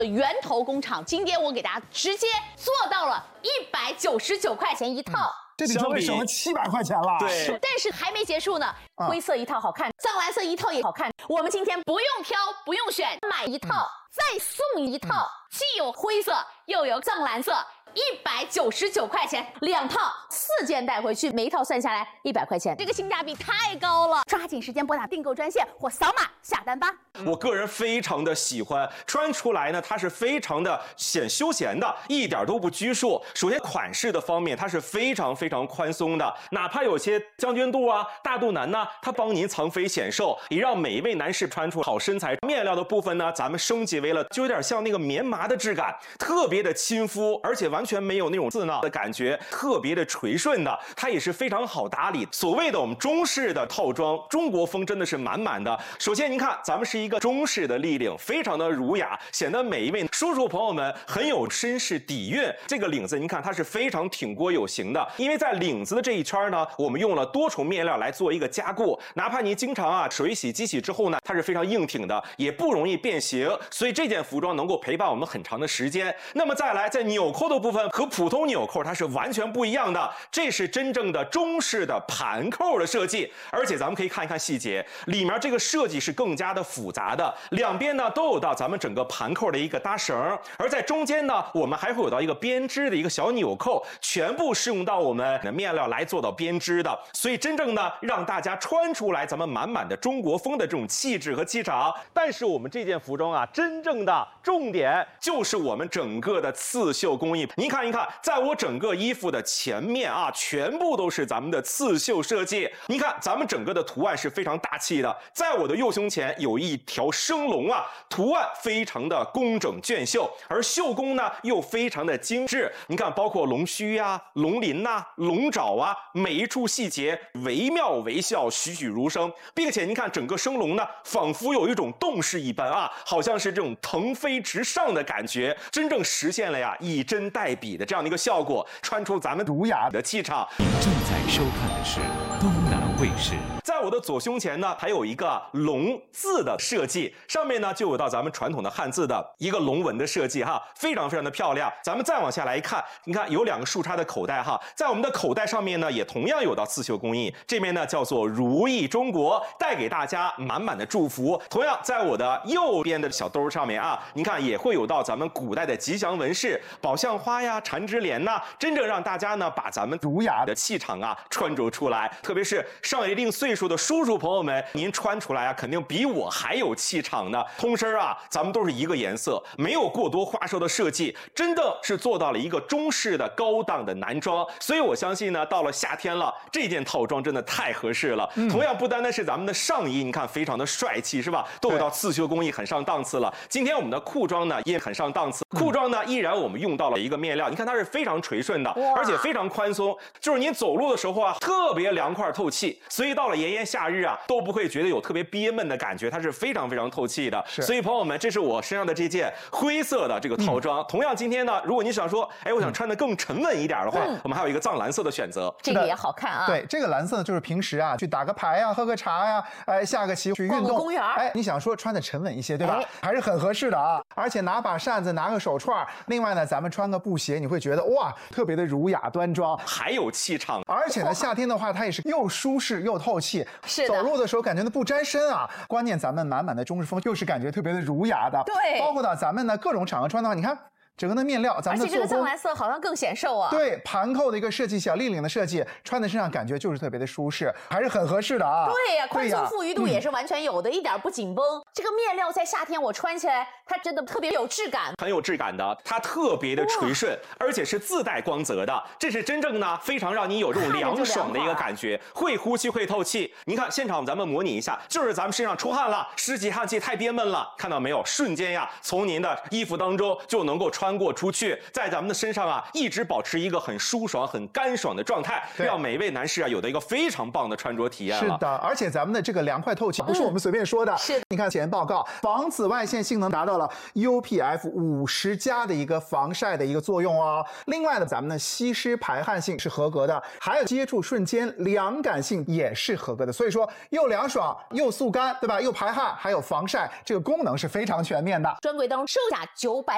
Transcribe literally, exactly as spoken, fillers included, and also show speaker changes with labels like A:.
A: 源头工厂，今天我给大家直接做到了一百九十九块钱一套。嗯
B: 这比装备省了七百块钱了，
C: 对，
A: 但是还没结束呢。啊、灰色一套好看，藏蓝色一套也好看。我们今天不用挑，不用选，买一套、嗯、再送一套，嗯、既有灰色又有藏蓝色，一百九十九块钱两套，四件带回去，每一套算下来一百块钱，这个性价比太高了！抓紧时间拨打订购专线或扫码下单吧。
C: 我个人非常的喜欢，穿出来呢，它是非常的显休闲的，一点都不拘束。首先款式的方面，它是非常非常宽松的，哪怕有些将军肚啊、大肚腩呢，它帮您藏肥显瘦，也让每一位男士穿出好身材。面料的部分呢，咱们升级为了就有点像那个棉麻的质感，特别的亲肤，而且完全没有那种刺挠的感觉，特别的垂顺的，它也是非常好打理。所谓的我们中式的套装，中国风真的是满满的。首先您看，咱们是一个中式的立领，非常的儒雅，显得每一位叔叔朋友们很有绅士底蕴。这个领子您看它是非常挺锅有型的，因为在领子的这一圈呢，我们用了多重面料来做一个加固，哪怕你经常啊水洗机洗之后呢，它是非常硬挺的，也不容易变形，所以这件服装能够陪伴我们很长的时间。那么再来，在纽扣的部分和普通纽扣它是完全不一样的，这是真正的中式的盘扣的设计，而且咱们可以看一看细节，里面这个设计是更加的复杂的，两边呢都有到咱们整个盘扣的一个搭绳，而在中间呢，我们还会有到一个编织的一个小纽扣，全部是用到我们的面料来做到编织的，所以真正呢让大家穿出来咱们满满的中国风的这种气质和气场。但是我们这件服装啊，真正的重点就是我们整个的刺绣工艺。您看一看，在我整个衣服的前面啊，全部都是咱们的刺绣设计。您看咱们整个的图案是非常大气的，在我的右胸前有一条生龙啊，图案非常的工整隽绣，而绣工呢又非常的精致。你看，包括龙须呀、啊、龙鳞呐、啊、龙爪啊，每一处细节惟妙惟肖，栩栩如生，并且您看整个生龙呢，仿佛有一种动势一般啊，好像是这种腾飞直上的感觉，真正实现了呀以针代笔的这样的一个效果，穿出咱们儒雅的气场。
D: 你正在收看的是东南卫视。
C: 在我的左胸前呢，还有一个龙字的设计，上面呢就有到咱们传统的汉字的一个龙纹的设计哈，非常非常的漂亮。咱们再往下来一看，你看有两个竖插的口袋哈，在我们的口袋上面呢，也同样有到刺绣工艺，这面呢叫做如意中国，带给大家满满的祝福。同样，在我的右边的小兜上面啊，你看也会有到咱们古代的吉祥纹饰，宝相花呀、缠枝莲呐，真正让大家呢把咱们儒雅的气场啊穿着出来。特别是上一定岁数的叔叔朋友们，您穿出来啊，肯定比我还有气场呢。通身啊，咱们都是一个颜色，没有过多花哨的设计，真的是做到了一个中式的高档的男装。所以我相信呢，到了夏天了，这件套装真的太合适了。嗯、同样，不单单是咱们的上衣，你看非常的帅气，是吧？都有到刺绣工艺，很上档次了。今天我们的裤装呢也很上档次，裤装呢依然我们用到了一个面料，你看它是非常垂顺的，而且非常宽松，就是您走路的时候啊，特别凉快透气。所以到了炎炎夏日啊，都不会觉得有特别憋闷的感觉，它是非常非常透气的。所以朋友们，这是我身上的这件灰色的这个套装。嗯、同样，今天呢，如果你想说，哎，我想穿得更沉稳一点的话，嗯、我们还有一个藏蓝色的选择，
A: 这个也好看啊。
B: 对，这个蓝色呢，就是平时啊去打个牌呀、喝个茶呀、哎下个棋去运动，
A: 公园，
B: 哎，你想说穿的沉稳一些，对吧？哎、还是很合适的啊。而且拿把扇子，拿个手串，另外呢，咱们穿个布鞋，你会觉得哇，特别的儒雅端庄，
C: 还有气场。
B: 而且呢，夏天的话，它也是又舒适又透气，
A: 是
B: 走路的时候感觉呢不沾身啊。关键咱们满满的中式风，又是感觉特别的儒雅的。
A: 对，
B: 包括到咱们呢各种场合穿的话，你看。整个的面料，咱们的做工，而且这个藏蓝
A: 色好像更显瘦啊。
B: 对，盘扣的一个设计，小立领的设计，穿在身上感觉就是特别的舒适，还是很合适的啊。
A: 对呀、啊，宽松富裕度也是完全有的，嗯、一点不紧绷。这个面料在夏天我穿起来，它真的特别有质感，
C: 很有质感的，它特别的垂顺，而且是自带光泽的，这是真正呢非常让你有这种凉爽的一个感觉，会呼吸会透气。您看现场咱们模拟一下，就是咱们身上出汗了，湿气汗气太憋闷了，看到没有？瞬间呀，从您的衣服当中就能够穿过出去。在咱们的身上啊，一直保持一个很舒爽、很干爽的状态，让每位男士啊有的一个非常棒的穿着体验了。
B: 是的，而且咱们的这个凉快透气不是我们随便说的。
A: 是、嗯，
B: 你看检验报告，防紫外线性能达到了 U P F 五十加的一个防晒的一个作用哦。另外呢，咱们的吸湿排汗性是合格的，还有接触瞬间凉感性也是合格的。所以说，又凉爽又速干，对吧？又排汗，还有防晒，这个功能是非常全面的。
A: 专柜当售价九百